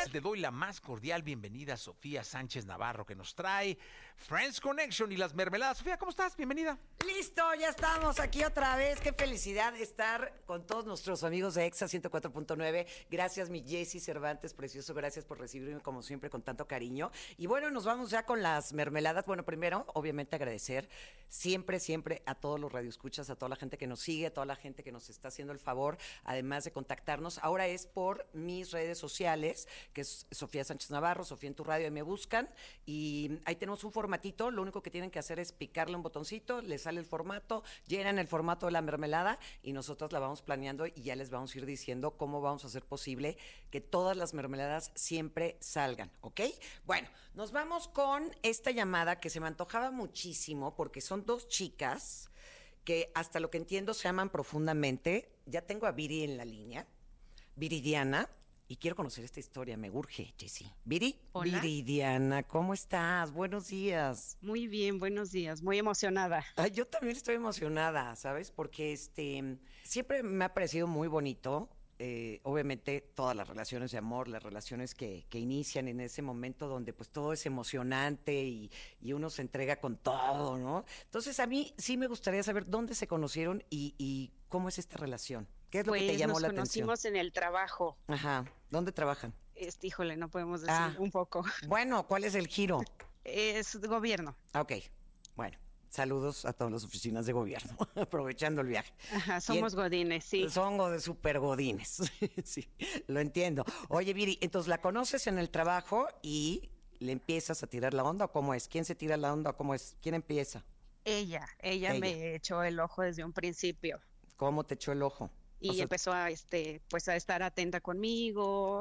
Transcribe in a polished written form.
Le doy la más cordial bienvenida a Sofía Sánchez Navarro, que nos trae Friends Connection y las mermeladas. Sofía, ¿cómo estás? Bienvenida. Listo, ya estamos aquí otra vez. Qué felicidad estar con todos nuestros amigos de EXA 104.9. Gracias, mi Jessy Cervantes, precioso. Gracias por recibirme como siempre con tanto cariño. Y bueno, nos vamos ya con las mermeladas. Bueno, primero, obviamente agradecer siempre a todos los radioescuchas, a toda la gente que nos sigue, a toda la gente que nos está haciendo el favor, además de contactarnos. Ahora es por mis redes sociales, que es Sofía Sánchez Navarro, Sofía en tu radio, y me buscan. Y ahí tenemos un formatito. Lo único que tienen que hacer es picarle un botoncito, les sale el formato, llenan el formato de la mermelada y nosotros la vamos planeando y ya les vamos a ir diciendo cómo vamos a hacer posible que todas las mermeladas siempre salgan, ¿ok? Bueno, nos vamos con esta llamada que se me antojaba muchísimo porque son dos chicas que hasta lo que entiendo se aman profundamente. Ya tengo a Viri en la línea, Viridiana. Y quiero conocer esta historia, me urge, Jessy. ¿Viri? Hola. Viridiana, ¿cómo estás? Buenos días. Muy bien, buenos días, muy emocionada. Ay, yo también estoy emocionada, ¿sabes? Porque siempre me ha parecido muy bonito, obviamente todas las relaciones de amor, las relaciones que inician en ese momento donde pues todo es emocionante y uno se entrega con todo, ¿no? Entonces a mí sí me gustaría saber dónde se conocieron y cómo es esta relación. ¿Qué es lo que te llamó la atención? Nos conocimos en el trabajo. Ajá, ¿dónde trabajan? Híjole, no podemos decir un poco. Bueno, ¿cuál es el giro? Es gobierno. Ok, bueno. Saludos a todas las oficinas de gobierno, aprovechando el viaje. Ajá, somos godines, sí. Son super godines, sí, lo entiendo. Oye, Viri, entonces la conoces en el trabajo y le empiezas a tirar la onda, ¿o cómo es? ¿Quién se tira la onda, o cómo es? ¿Quién empieza? Ella me echó el ojo desde un principio. ¿Cómo te echó el ojo? Y empezó a pues a estar atenta conmigo,